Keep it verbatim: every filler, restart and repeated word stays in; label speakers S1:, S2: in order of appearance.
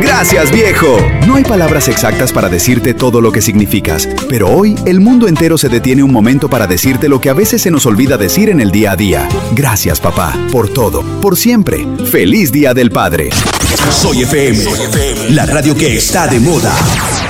S1: Gracias, viejo. No hay palabras exactas para decirte todo lo que significas, pero hoy el mundo entero se detiene un momento para decirte lo que a veces se nos olvida decir en el día a día. Gracias, papá, por todo, por siempre. ¡Feliz Día del Padre!
S2: Soy F M, la radio que está de moda.